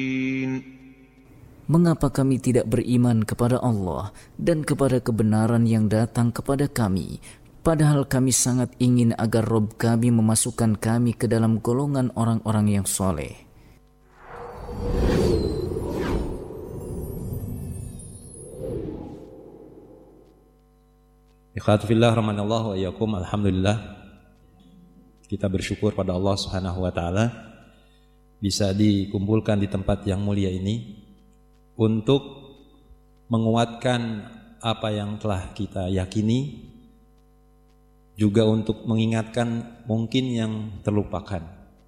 Mengapa kami tidak beriman kepada Allah dan kepada kebenaran yang datang kepada kami, padahal kami sangat ingin agar Rabb kami memasukkan kami ke dalam golongan orang-orang yang soleh. Ikhwati fillah rahimanallahu wa iyyakum. Alhamdulillah, kita bersyukur pada Allah Subhanahu wa taala bisa dikumpulkan di tempat yang mulia ini untuk menguatkan apa yang telah kita yakini, juga untuk mengingatkan mungkin yang terlupakan.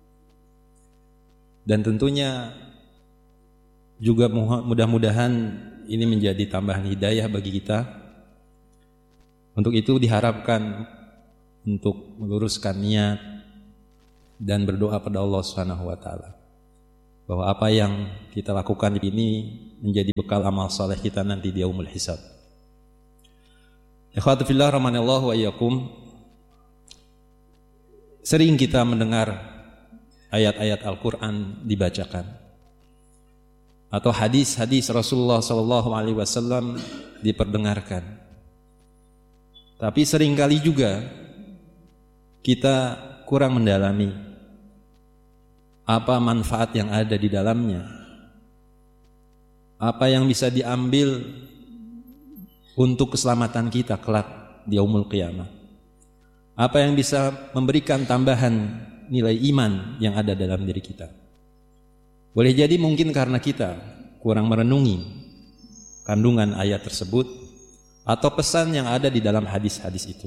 Dan tentunya juga mudah-mudahan ini menjadi tambahan hidayah bagi kita. Untuk itu diharapkan untuk meluruskan niat dan berdoa pada Allah Subhanahu wa taala bahwa apa yang kita lakukan ini menjadi bekal amal saleh kita nanti di yaumul hisab. Ikhwatu fillah rahimanallahu wa iyyakum. Sering kita mendengar ayat-ayat Al-Qur'an dibacakan atau hadis-hadis Rasulullah sallallahu alaihi wasallam diperdengarkan. Tapi seringkali juga kita kurang mendalami apa manfaat yang ada di dalamnya, apa yang bisa diambil untuk keselamatan kita kelak di yaumul qiyamah, apa yang bisa memberikan tambahan nilai iman yang ada dalam diri kita. Boleh jadi mungkin karena kita kurang merenungi kandungan ayat tersebut atau pesan yang ada di dalam hadis-hadis itu.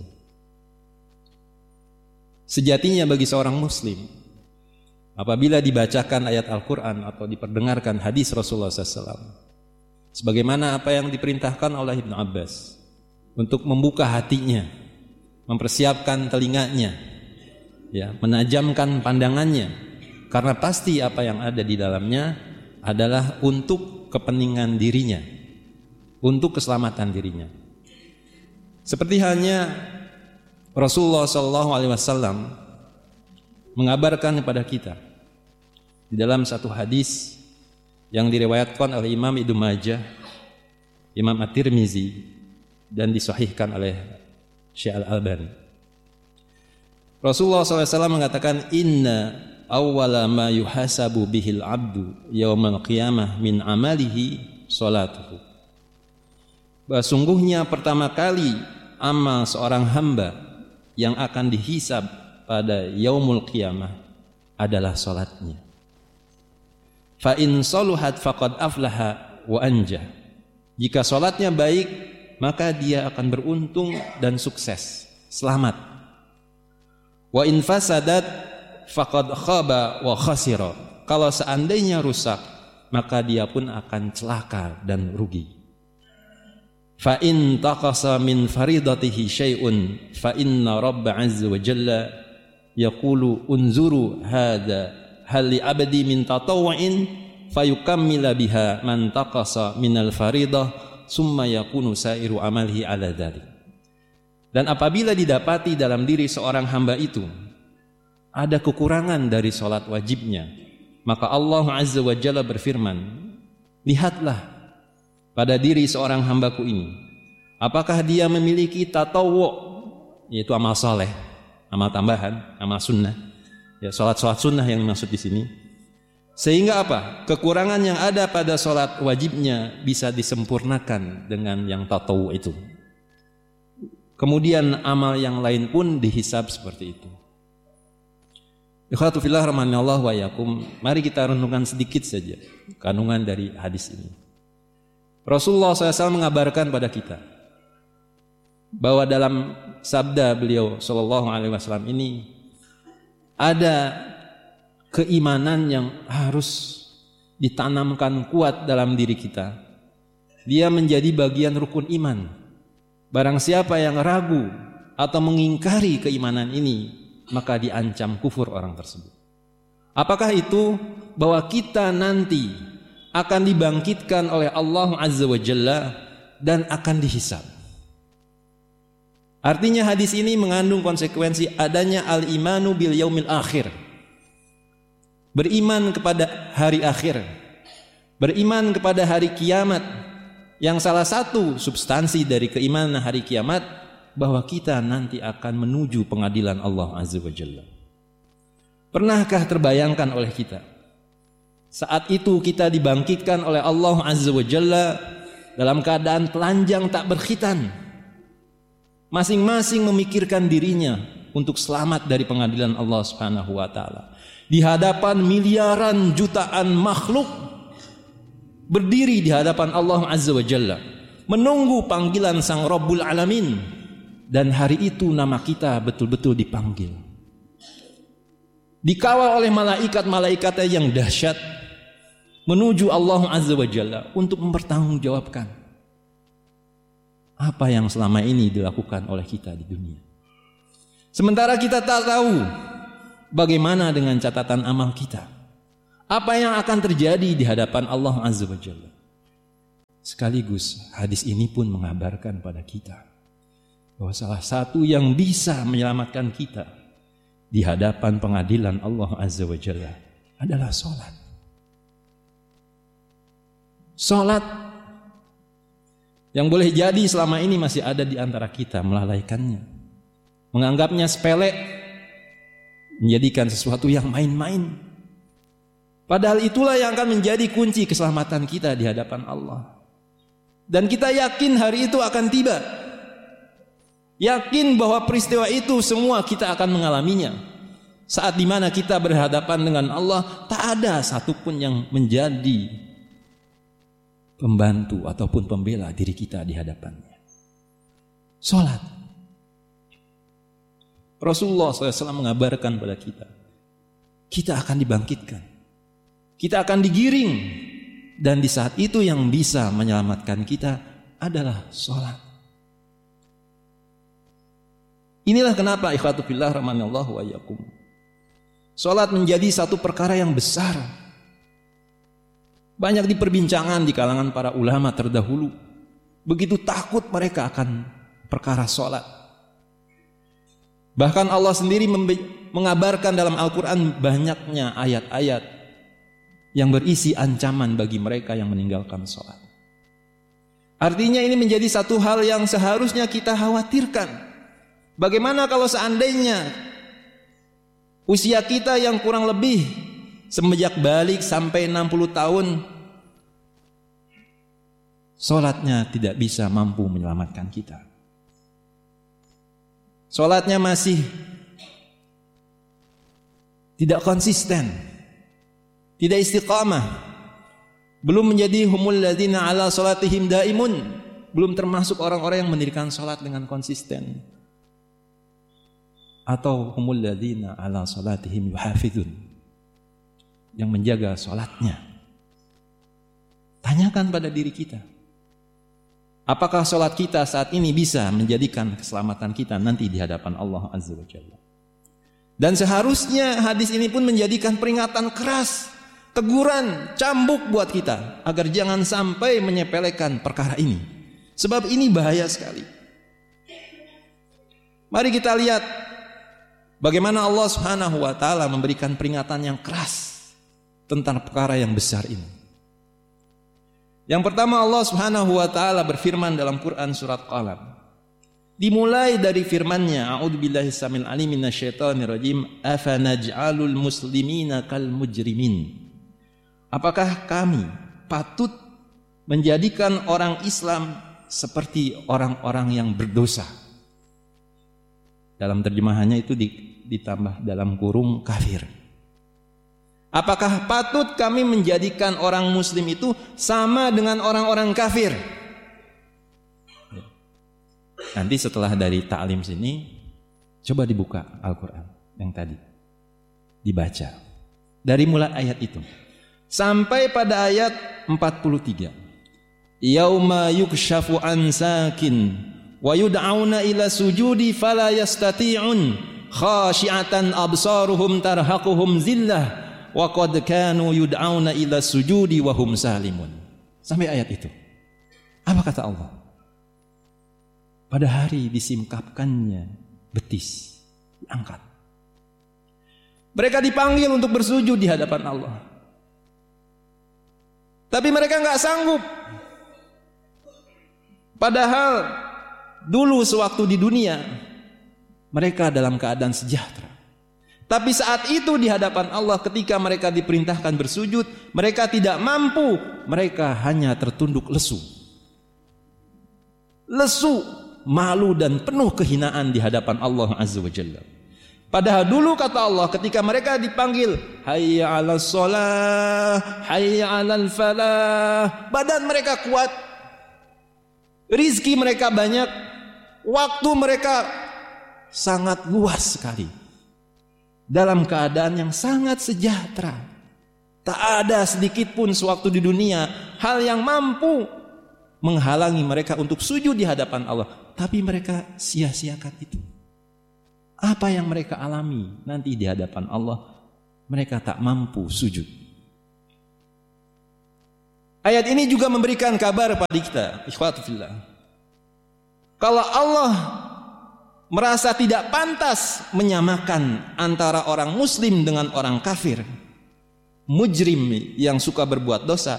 Sejatinya bagi seorang muslim, apabila dibacakan ayat Al-Quran atau diperdengarkan hadis Rasulullah SAW, sebagaimana apa yang diperintahkan oleh Ibnu Abbas, untuk membuka hatinya, mempersiapkan telinganya, ya, menajamkan pandangannya, karena pasti apa yang ada di dalamnya adalah untuk kepentingan dirinya, untuk keselamatan dirinya. Seperti halnya Rasulullah SAW mengabarkan kepada kita di dalam satu hadis yang diriwayatkan oleh Imam Ibnu Majah, Imam At-Tirmizi, dan disahihkan oleh Syekh Al-Albani. Rasulullah SAW mengatakan, inna awwala ma yuhasabu bihil abdu yaumal qiyamah min amalihi salatuhu. Bahwa sungguhnya pertama kali amal seorang hamba yang akan dihisab pada yaumul qiyamah adalah salatnya. Fa in saluhat faqad aflaha wa anjah. Jika salatnya baik, maka dia akan beruntung dan sukses, selamat. Wa in fasadat faqad khaba wa khasira. Kalau seandainya rusak, maka dia pun akan celaka dan rugi. Fa in taqasa min faridatihi syai'un fa inna rabba azza wa jalla yaqulu unzuru hadha hal li abdi min tatawwu'in fayukammila biha man taqasa minal faridah summa yakunu sairu amalihi ala dzalik. Dan apabila didapati dalam diri seorang hamba itu ada kekurangan dari salat wajibnya, maka Allah azza wa jalla berfirman, lihatlah pada diri seorang hambaku ini, apakah dia memiliki tatawwu', yaitu amal saleh, amal tambahan, amal sunnah, ya, salat sunnah yang dimaksud di sini, sehingga apa? Kekurangan yang ada pada salat wajibnya bisa disempurnakan dengan yang tatawwu' itu. Kemudian amal yang lain pun dihisab seperti itu. Ikhwatu fillah rahimanallahu wa iyyakum. Mari kita renungkan sedikit saja kandungan dari hadis ini. Rasulullah SAW mengabarkan pada kita bahwa dalam sabda beliau sallallahu alaihi wasallam ini ada keimanan yang harus ditanamkan kuat dalam diri kita. Dia menjadi bagian rukun iman. Barang siapa yang ragu atau mengingkari keimanan ini, maka diancam kufur orang tersebut. Apakah itu? Bahwa kita nanti akan dibangkitkan oleh Allah Azza wa Jalla dan akan dihisab. Artinya hadis ini mengandung konsekuensi adanya al-imanu bil yaumil akhir. Beriman kepada hari akhir. beriman kepada hari kiamat, yang salah satu substansi dari keimanan hari kiamat bahwa kita nanti akan menuju pengadilan Allah Azza wa Jalla. Pernahkah terbayangkan oleh kita saat itu kita dibangkitkan oleh Allah Azza wa Jalla dalam keadaan telanjang tak berkhitan, masing-masing memikirkan dirinya untuk selamat dari pengadilan Allah Subhanahu wa taala, di hadapan miliaran jutaan makhluk berdiri di hadapan Allah Azza wa Jalla menunggu panggilan Sang Rabbul Alamin, dan hari itu nama kita betul-betul dipanggil, dikawal oleh malaikat-malaikatnya yang dahsyat menuju Allah Azza wa Jalla untuk mempertanggungjawabkan apa yang selama ini dilakukan oleh kita di dunia. Sementara kita tak tahu bagaimana dengan catatan amal kita, apa yang akan terjadi di hadapan Allah Azza wa Jalla. Sekaligus hadis ini pun mengabarkan pada kita bahwa salah satu yang bisa menyelamatkan kita di hadapan pengadilan Allah Azza wa Jalla adalah sholat. Sholat yang boleh jadi selama ini masih ada di antara kita melalaikannya, menganggapnya sepele, menjadikan sesuatu yang main-main. Padahal itulah yang akan menjadi kunci keselamatan kita di hadapan Allah. Dan kita yakin hari itu akan tiba. Yakin bahwa peristiwa itu semua kita akan mengalaminya. Saat dimana kita berhadapan dengan Allah, tak ada satupun yang menjadi pembantu ataupun pembela diri kita di hadapannya. Salat. Rasulullah SAW mengabarkan pada kita akan dibangkitkan, kita akan digiring, dan di saat itu yang bisa menyelamatkan kita adalah salat. Inilah kenapa ikhwatu fillah rahimanallahu wa iyyakum, salat menjadi satu perkara yang besar. Banyak diperbincangkan di kalangan para ulama terdahulu. Begitu takut mereka akan perkara salat. Bahkan Allah sendiri mengabarkan dalam Al-Quran banyaknya ayat-ayat yang berisi ancaman bagi mereka yang meninggalkan salat. Artinya ini menjadi satu hal yang seharusnya kita khawatirkan. Bagaimana kalau seandainya usia kita yang kurang lebih semenjak balik sampai 60 tahun salatnya tidak bisa mampu menyelamatkan kita. Salatnya masih tidak konsisten, tidak istiqamah, belum menjadi humul ladzina ala salatihim daimun, belum termasuk orang-orang yang mendirikan salat dengan konsisten, atau humul ladzina ala salatihim yuhafizun, yang menjaga salatnya. Tanyakan pada diri kita, apakah salat kita saat ini bisa menjadikan keselamatan kita nanti di hadapan Allah Azza wa Jalla? Dan seharusnya hadis ini pun menjadikan peringatan keras, teguran, cambuk buat kita agar jangan sampai menyepelekan perkara ini. Sebab ini bahaya sekali. Mari kita lihat bagaimana Allah Subhanahu wa taala memberikan peringatan yang keras tentang perkara yang besar ini. Yang pertama, Allah Subhanahu wa taala berfirman dalam Quran surat Qalam. Dimulai dari firman-Nya, a'udzubillahi samil alim minasyaitonir rajim, afanaj'alul muslimina kal mujrimin. Apakah kami patut menjadikan orang Islam seperti orang-orang yang berdosa? Dalam terjemahannya itu ditambah dalam kurung kafir. Apakah patut kami menjadikan orang muslim itu sama dengan orang-orang kafir? Nanti setelah dari ta'lim sini, coba dibuka Al-Quran yang tadi, dibaca dari mulai ayat itu sampai pada ayat 43. Yauma yukshafu an sakin wa yud'auna ila sujudi fala yastati'un khashi'atan absaruhum tarhaquhum zillah wa qad kanu yud'auna ila sujudi wa hum salimun. Sampai ayat itu. Apa kata Allah? Pada hari disimkapkannya betis, diangkat. Mereka dipanggil untuk bersujud di hadapan Allah. Tapi mereka nggak sanggup. Padahal dulu sewaktu di dunia mereka dalam keadaan sejahtera. Tapi saat itu di hadapan Allah ketika mereka diperintahkan bersujud, mereka tidak mampu, mereka hanya tertunduk lesu. Lesu, malu dan penuh kehinaan di hadapan Allah Azza wa Jalla. Padahal dulu kata Allah ketika mereka dipanggil hayya 'alas shalah, hayya 'alal falah, badan mereka kuat, rizki mereka banyak, waktu mereka sangat luas sekali, dalam keadaan yang sangat sejahtera. Tak ada sedikit pun sewaktu di dunia hal yang mampu menghalangi mereka untuk sujud di hadapan Allah. Tapi mereka sia-siakan itu. Apa yang mereka alami nanti di hadapan Allah, mereka tak mampu sujud. Ayat ini juga memberikan kabar pada kita, ikhwatu fillah. Kalau Allah merasa tidak pantas menyamakan antara orang muslim dengan orang kafir, mujrim yang suka berbuat dosa,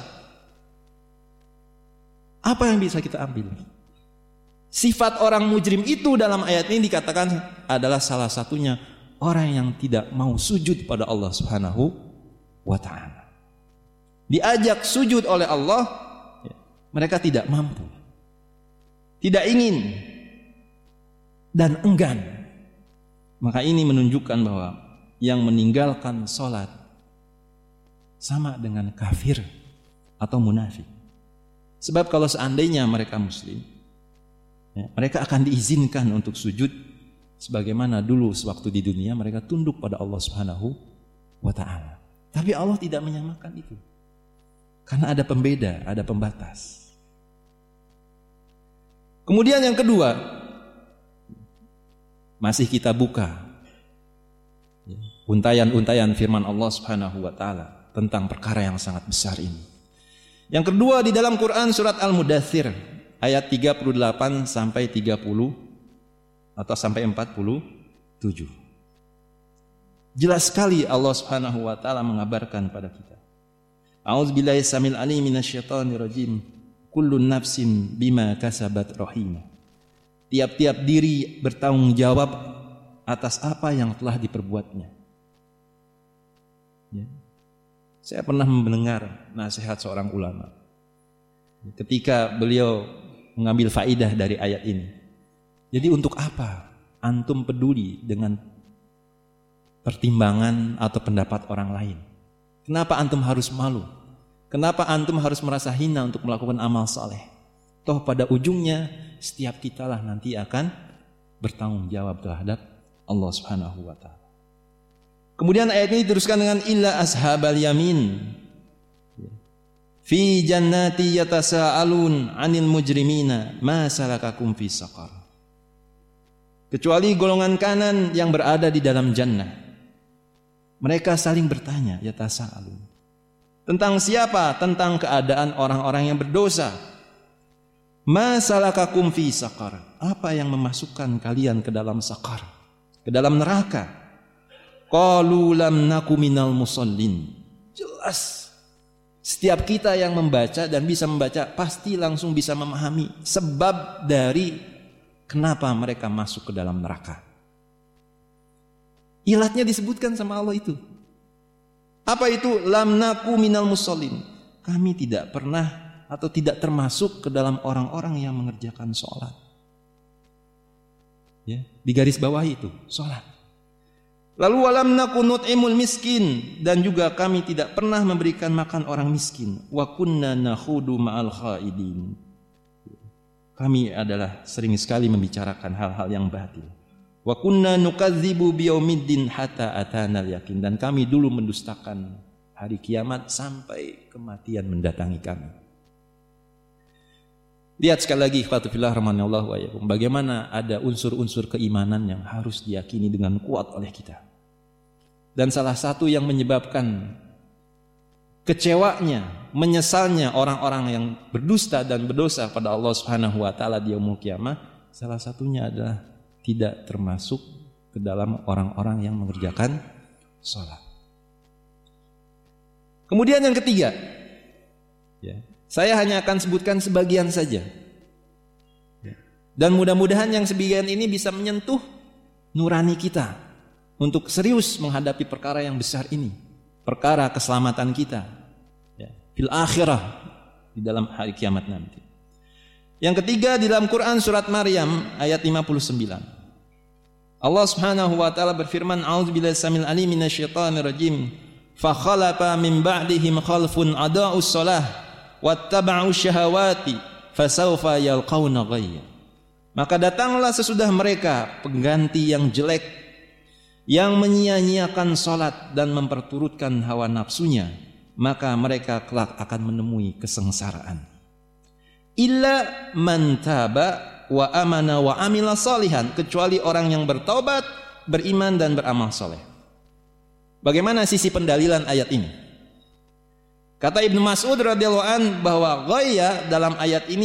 apa yang bisa kita ambil? Sifat orang mujrim itu dalam ayat ini dikatakan adalah salah satunya orang yang tidak mau sujud pada Allah Subhanahu wa ta'ala. Diajak sujud oleh Allah, mereka tidak mampu, tidak ingin dan enggan. Maka ini menunjukkan bahwa yang meninggalkan sholat sama dengan kafir atau munafik. Sebab kalau seandainya mereka muslim, mereka akan diizinkan untuk sujud sebagaimana dulu sewaktu di dunia mereka tunduk pada Allah Subhanahu wa ta'ala. Tapi Allah tidak menyamakan itu, karena ada pembeda, ada pembatas. Kemudian yang kedua, masih kita buka untayan-untayan firman Allah Subhanahu wa ta'ala tentang perkara yang sangat besar ini. Yang kedua di dalam Quran surat Al-Mudaththir ayat 38 sampai 30 atau sampai 47. Jelas sekali Allah Subhanahu wa ta'ala mengabarkan pada kita. A'udzubillahi samil alim minasyaitonir rajim. Kullu nafsin bima kasabat rahimah. Tiap-tiap diri bertanggung jawab atas apa yang telah diperbuatnya. Ya. Saya pernah mendengar nasihat seorang ulama ketika beliau mengambil faidah dari ayat ini. Jadi untuk apa antum peduli dengan pertimbangan atau pendapat orang lain? Kenapa antum harus malu? Kenapa antum harus merasa hina untuk melakukan amal saleh? Toh pada ujungnya setiap kita lah nanti akan bertanggung jawab terhadap Allah Subhanahu wa ta'ala. Kemudian ayat ini diteruskan dengan illa ashabal yamin fi jannati yatasaalun 'anil mujrimina ma salakakum fi saqar. Kecuali golongan kanan yang berada di dalam jannah. Mereka saling bertanya, yatasaalun. Tentang siapa? Tentang keadaan orang-orang yang berdosa. Ma salakakum fi saqar. Apa yang memasukkan kalian ke dalam saqar? Ke dalam neraka. Qalu lam naku minal musallin. Jelas setiap kita yang membaca dan bisa membaca pasti langsung bisa memahami sebab dari kenapa mereka masuk ke dalam neraka. Ilatnya disebutkan sama Allah itu. Apa itu? Lam naku minal musallin. Kami tidak pernah atau tidak termasuk ke dalam orang-orang yang mengerjakan sholat. Ya, di garis bawah itu sholat. Lalu walam naku nut'imul miskin, dan juga kami tidak pernah memberikan makan orang miskin. Wa kunna nakhudu ma'al khaidin. Kami adalah sering sekali membicarakan hal-hal yang batil. Wa kunna nukadzibu biyaumiddin hatta atanal yakin, dan kami dulu mendustakan hari kiamat sampai kematian mendatangi kami. Lihat sekali lagi ikhwatu fillah rahimanallahu wa iyyakum, bagaimana ada unsur-unsur keimanan yang harus diyakini dengan kuat oleh kita. Dan salah satu yang menyebabkan kecewanya, menyesalnya orang-orang yang berdusta dan berdosa pada Allah Subhanahu wa taala di yaumul qiyamah, salah satunya adalah tidak termasuk ke dalam orang-orang yang mengerjakan salat. Kemudian yang ketiga, Ya. Saya hanya akan sebutkan sebagian saja. Dan mudah-mudahan yang sebagian ini bisa menyentuh nurani kita untuk serius menghadapi perkara yang besar ini, perkara keselamatan kita, ya, fil akhirah, di dalam hari kiamat nanti. Yang ketiga, di dalam Quran surat Maryam ayat 59. Allah Subhanahu wa taala berfirman, a'udzubillahi samil alim minasyaitonir rajim. Fa khalafa min ba'dihim khalfun adaa'us shalah wattaba'u syahawati fasawfa yalqauna ghayya. Maka datanglah sesudah mereka pengganti yang jelek, yang menyia-nyiakan salat dan memperturutkan hawa nafsunya, maka mereka kelak akan menemui kesengsaraan. Illa man taba wa amana wa amila salihan, kecuali orang yang bertaubat, beriman dan beramal soleh. Bagaimana sisi pendalilan ayat ini? Kata Ibnu Mas'ud radhiyallahu an bahwa ghaya dalam ayat ini